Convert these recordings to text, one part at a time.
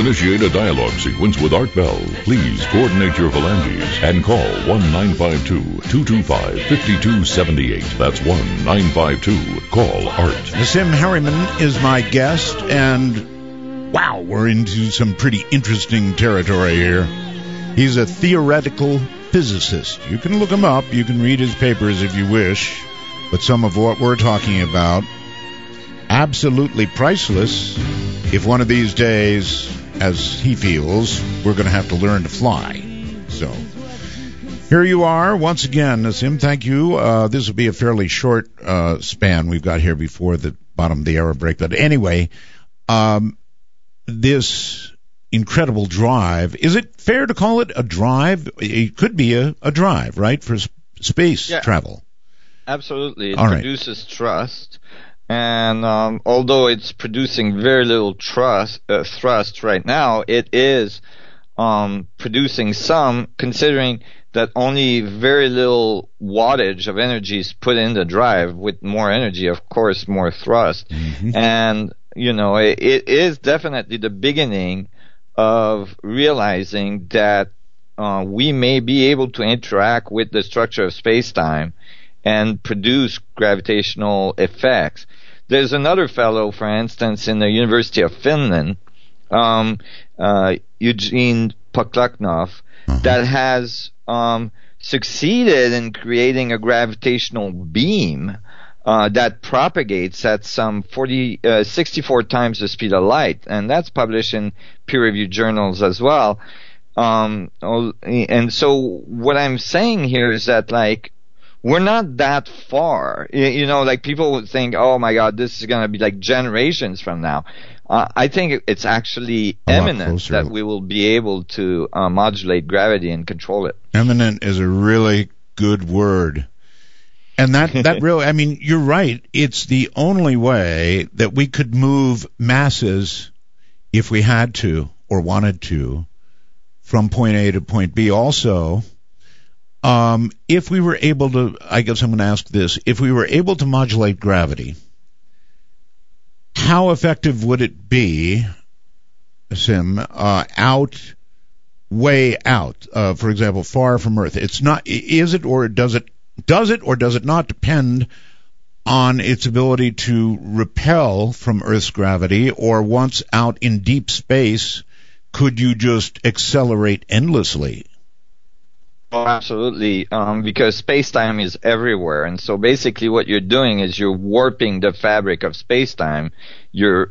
initiate a dialogue sequence with Art Bell, please coordinate your phalanges and call 1-952-225-5278. That's 1-952-CALL-ART. Nassim Harriman is my guest, and wow, we're into some pretty interesting territory here. He's a theoretical physicist. You can look him up. You can read his papers if you wish. But some of what we're talking about, absolutely priceless if one of these days, as he feels, we're going to have to learn to fly. So here you are once again, Nassim. Thank you. This will be a fairly short span we've got here before the bottom of the hour break. But anyway, this incredible drive, is it fair to call it a drive? It could be a drive, right, for space travel. Absolutely. It produces thrust. And although it's producing very little thrust right now, it is producing some, considering that only very little wattage of energy is put in the drive. With more energy, of course, more thrust. Mm-hmm. And, it is definitely the beginning of realizing that we may be able to interact with the structure of space-time and produce gravitational effects. There's another fellow, for instance, in the University of Finland, Eugene Poklaknov, that has succeeded in creating a gravitational beam that propagates at some 64 times the speed of light, and that's published in peer-reviewed journals as well. And so what I'm saying here is that, we're not that far. People would think, oh my God, this is going to be generations from now. I think it's actually imminent that we will be able to modulate gravity and control it. Imminent is a really good word. And that really, you're right. It's the only way that we could move masses, if we had to or wanted to, from point A to point B. Also, if we were able to, I guess I'm going to ask this, if we were able to modulate gravity, how effective would it be, Sim, way out, for example, far from Earth? It's not, is it or does it or does it not depend on its ability to repel from Earth's gravity, or once out in deep space, could you just accelerate endlessly? Oh, absolutely, because space-time is everywhere, and so basically what you're doing is you're warping the fabric of space-time. You're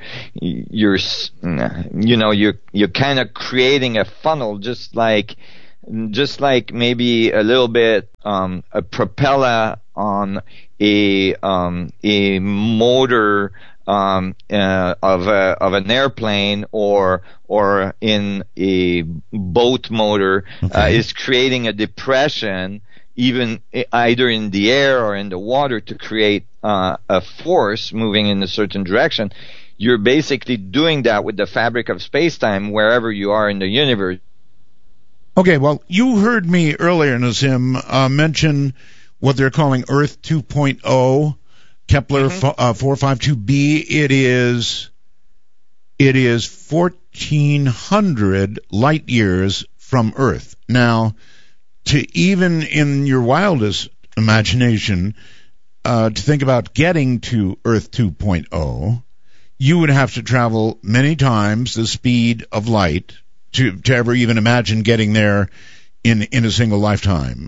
kind of creating a funnel, just like maybe a little bit a propeller on a motor of an airplane or in a boat motor, is creating a depression either in the air or in the water to create a force moving in a certain direction. You're basically doing that with the fabric of space-time wherever you are in the universe. Okay, well, you heard me earlier, Nassim, mention what they're calling Earth 2.0, Kepler 452b. It is 1,400 light years from Earth. Now, to even in your wildest imagination, to think about getting to Earth 2.0, you would have to travel many times the speed of light to ever even imagine getting there in a single lifetime.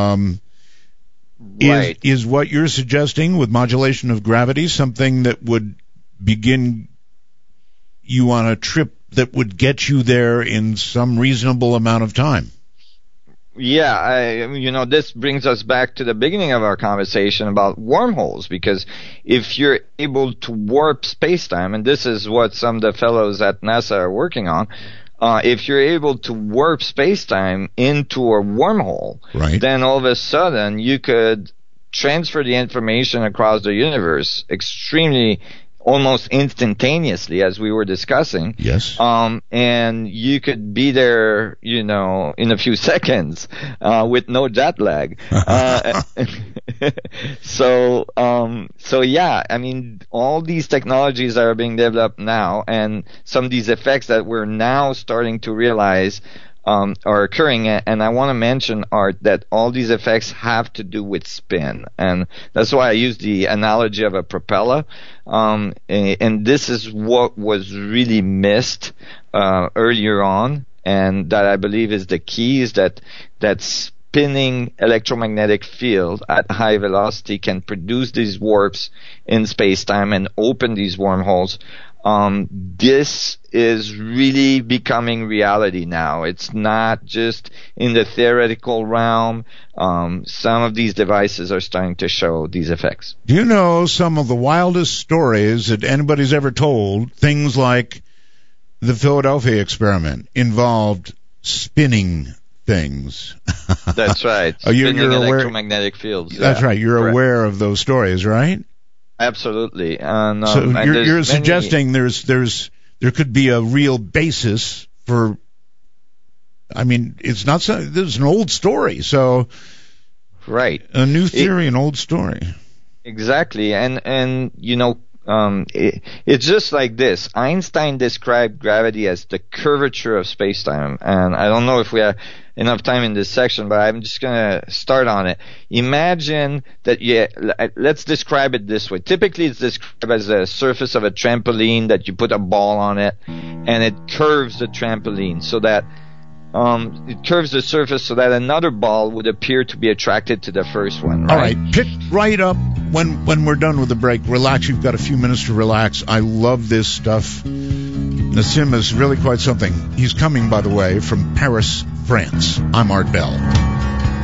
Right. Is what you're suggesting with modulation of gravity something that would begin you on a trip that would get you there in some reasonable amount of time? Yeah, this brings us back to the beginning of our conversation about wormholes, because if you're able to warp space-time, and this is what some of the fellows at NASA are working on, if you're able to warp space-time into a wormhole, then all of a sudden you could transfer the information across the universe extremely almost instantaneously, as we were discussing. Yes. And you could be there, in a few seconds, with no jet lag. So yeah, I mean, all these technologies that are being developed now, and some of these effects that we're now starting to realize are occurring, and I want to mention, Art, that all these effects have to do with spin, and that's why I use the analogy of a propeller, and this is what was really missed earlier on, and that I believe is the key, is that spinning electromagnetic field at high velocity can produce these warps in space-time and open these wormholes. This is really becoming reality now. It's not just in the theoretical realm. Some of these devices are starting to show these effects. Do you know some of the wildest stories that anybody's ever told? Things like the Philadelphia experiment involved spinning things. That's right. You're electromagnetic fields. That's right. You're aware of those stories, right? Absolutely. So you're suggesting there could be a real basis for. I mean, it's not so. There's an old story, so. Right. A new theory, an old story. Exactly, and it's just like this. Einstein described gravity as the curvature of space-time, and I don't know if we have enough time in this section, but I'm just going to start on it. Imagine that, let's describe it this way. Typically, it's described as the surface of a trampoline, that you put a ball on it, and it curves the trampoline so that it curves the surface so that another ball would appear to be attracted to the first one, right? All right, pick right up when we're done with the break. Relax, you've got a few minutes to relax. I love this stuff. Nassim is really quite something. He's coming, by the way, from Paris, France. I'm Art Bell.